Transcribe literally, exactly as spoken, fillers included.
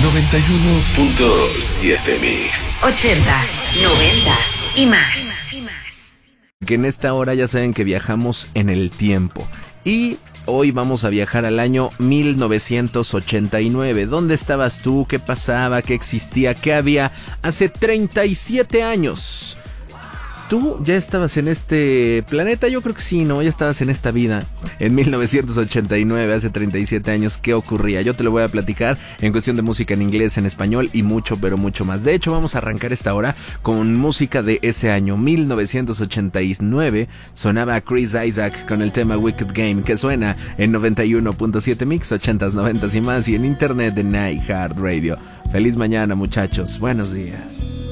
noventa y uno punto siete Mix. Ochentas, noventas y más. Que en esta hora ya saben que viajamos en el tiempo. Y hoy vamos a viajar al año mil novecientos ochenta y nueve. ¿Dónde estabas tú? ¿Qué pasaba? ¿Qué existía? ¿Qué había hace treinta y siete años? ¿Tú ya estabas en este planeta? Yo creo que sí, ¿no? Ya estabas en esta vida. En mil novecientos ochenta y nueve, hace treinta y siete años, ¿qué ocurría? Yo te lo voy a platicar en cuestión de música en inglés, en español y mucho, pero mucho más. De hecho, vamos a arrancar esta hora con música de ese año. mil novecientos ochenta y nueve sonaba Chris Isaak con el tema Wicked Game, que suena en noventa y uno punto siete Mix, ochentas, noventas y más, y en internet de iHeartRadio. Feliz mañana, muchachos. Buenos días.